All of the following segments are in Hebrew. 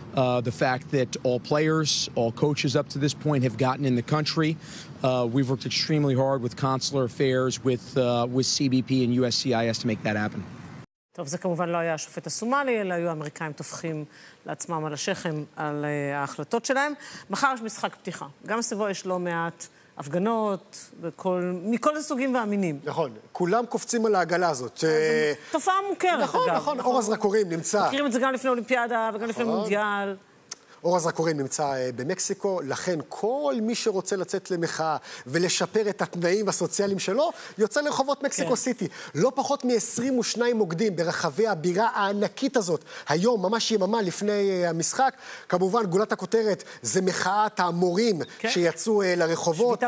the fact that all players, all coaches up to this point have gotten in the country. We've worked extremely hard with consular affairs, with CBP and USCIS to make that happen. טוב, זה כמובן לא היה השופט הסומלי, אלא היו האמריקאים טופחים לעצמם על השכם על ההחלטות שלהם. מחר יש משחק פתיחה. גם סביבו יש לא מעט הפגנות, מכל הסוגים והמינים. נכון, כולם קופצים על העגלה הזאת. תופעה מוכרת, נכון, אגב. נכון, אור הזרקורים נמצא. מכירים את זה גם לפני אולימפיאדה וגם לפני מונדיאל. אור הזרקורים נמצא במקסיקו, לכן כל מי שרוצה לצאת למחאה ולשפר את התנאים הסוציאליים שלו, יוצא לרחובות מקסיקו סיטי. לא פחות מ-22 מוקדים ברחבי הבירה הענקית הזאת. היום, ממש יממה לפני המשחק, כמובן גולת הכותרת זה מחאת המורים שיצאו לרחובות,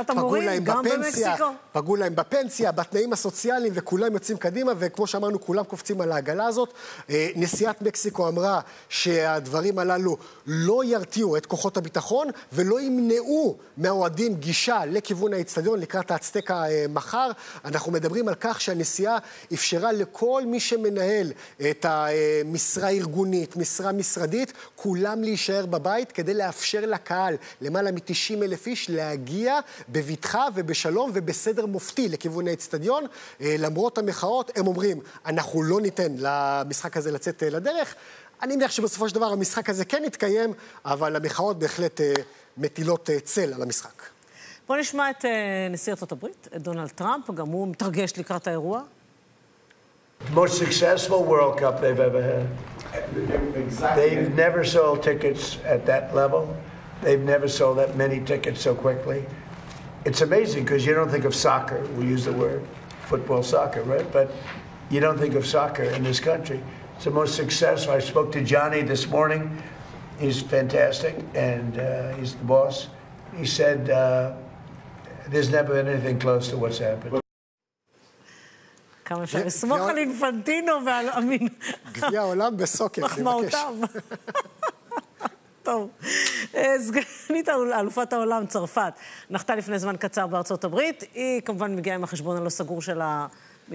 פגעו להם בפנסיה, בתנאים הסוציאליים, וכולם יוצאים קדימה, וכמו שאמרנו, כולם קופצים על העגלה הזאת. נשיאת מקסיקו אמרה שהדברים הללו לא ירתיעו את כוחות הביטחון ולא ימנעו מהאוהדים גישה לכיוון האצטדיון לקראת האצטקה מחר. אנחנו מדברים על כך שהנשיאה אפשרה לכל מי שמנהל את המשרה הארגונית, משרה משרדית, כולם להישאר בבית כדי לאפשר לקהל למעלה מ-90,000 איש להגיע בבטחה ובשלום ובסדר מופתי לכיוון האצטדיון. למרות המחאות הם אומרים, אנחנו לא ניתן למשחק הזה לצאת לדרך. אני מניח שבסופו של דבר המשחק הזה כן יתקיים, אבל המחאות בהחלט מטילות צל על המשחק. בוא נשמע את נשיא ארצות הברית, את דונלד טראמפ, גם הוא מתרגש לקראת האירוע. The most successful World Cup they've ever had. They've never sold tickets at that level. They've never sold that many tickets so quickly. It's amazing because you don't think of soccer. We use the word football, soccer, right? But you don't think of soccer in this country. It's the most successful. I spoke to Johnny this morning. He's fantastic, and he's the boss. He said there's never been anything close to what's happened. כמה אפשר לסמוך על אינפנטינו ועל אמין. גביע העולם בסוקר, מחמאותיו. טוב. סגנית אלופת העולם, צרפת, נחתה לפני זמן קצר בארצות הברית. היא כמובן מגיעה עם החשבון הלא סגור שלה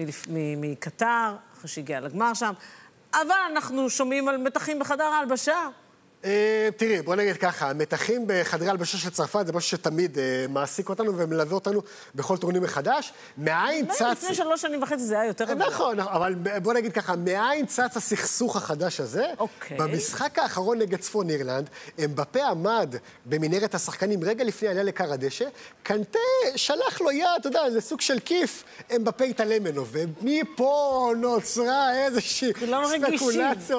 מקטר, אחרי שהגיעה לגמר שם. אבל אנחנו שומעים על מתחים בחדר ההלבשה. תראי, בוא נגיד ככה, המתחים בחדרי הלבשה של צרפת זה משהו שתמיד מעסיק אותנו ומלווה אותנו בכל טורניר מחדש. מאין צץ... לפני 3 שנים וחצי זה היה יותר רבה. נכון, אבל בוא נגיד ככה, מאין צץ הסכסוך החדש הזה? במשחק האחרון נגד צפון אירלנד, אמבפה עמד במנהרת השחקנים רגע לפני עליה לקר הדשא, קנטה שלח לו יד, אתה יודע, זה סוג של כיף, אמבפה התעלם ממנו, ומפה נוצרה איזושהי ספקולציה,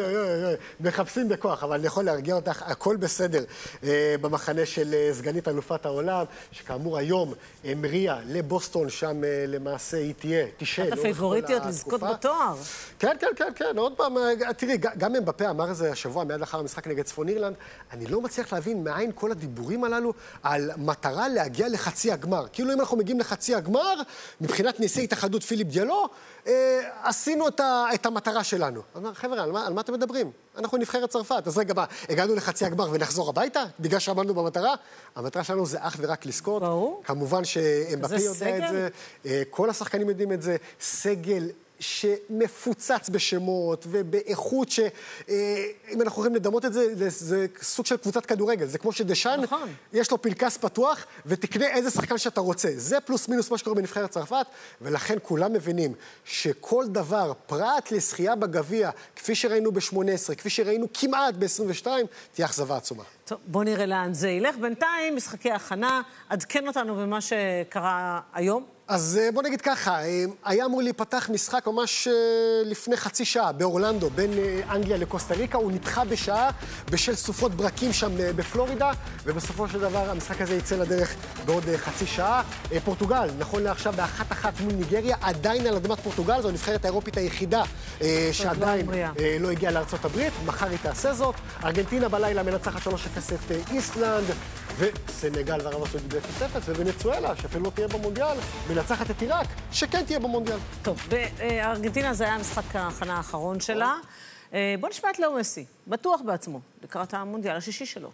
מחפשים בכוח, אבל אני יכול להרגיע אותך, הכל בסדר במחנה של סגנית אלופת העולם, שכאמור היום המריאה לבוסטון, שם למעשה היא תשאל. את הפייבוריטיות לזכות בתואר. כן, כן, כן, כן, עוד פעם, תראי, גם אמבפה אמר זה השבוע, מיד לאחר המשחק נגד צפון אירלנד, אני לא מצליח להבין מאין כל הדיבורים הללו על מטרה להגיע לחצי הגמר. כאילו אם אנחנו מגיעים לחצי הגמר, מבחינת נשיא התאחדות פיליפ דיאלו, עשינו את המטרה שלנו. אמר, חבר'ה, על מה אתם מדברים? אנחנו נבחרת צרפת. אז רגע, הגענו לחצי הגמר ונחזור הביתה, בגלל שעמדנו במטרה. המטרה שלנו זה אך ורק לזכות. כמובן שאמבפה יודע את זה, כל השחקנים יודעים את זה, סגל שמפוצץ בשמות ובאיכות אם אנחנו יכולים לדמות את זה, זה סוג של קבוצת כדורגל. זה כמו שדשן, יש לו פנקס פתוח ותקנה איזה שחקן שאתה רוצה. זה פלוס מינוס מה שקורה בנבחרת צרפת, ולכן כולם מבינים שכל דבר, פרט לשחייה בגביע, כפי שראינו ב-18, כפי שראינו כמעט ב-22, תהיה אכזבה עצומה. טוב, בוא נראה לאן זה ילך. בינתיים, משחקי הכנה, עדכן אותנו במה שקרה היום. אז בוא נגיד ככה, היה אמור להיפתח משחק ממש לפני חצי שעה באורלנדו, בין אנגליה לקוסטה ריקה, הוא נדחה בשעה בשל סופות ברקים שם בפלורידה, ובסופו של דבר המשחק הזה יצא לדרך בעוד חצי שעה. פורטוגל, נכון לעכשיו ב1-1 מול ניגריה, עדיין על אדמת פורטוגל, זו הנבחרת האירופית היחידה שעדיין לא הגיעה לארצות הברית, מחר היא תעשה זאת. ארגנטינה בלילה מנצחת 3-0 את איסלנד, וסנגל וערב הסעודית ב-0-0, וונצואלה, שאפילו לא תהיה במונדיאל, מנצחת את עיראק, שכן תהיה במונדיאל. טוב, בארגנטינה זה היה המשחק ההכנה האחרון שלה. בוא נשמע את לאו מסי, בטוח בעצמו, לקראת המונדיאל השישי שלו.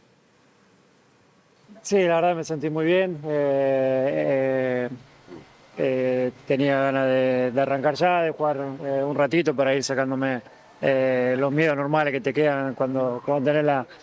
Sí, la verdad me sentí muy bien. Tenía ganas de arrancar ya, de jugar un ratito para ir sacándome los miedos normales que te quedan cuando tenés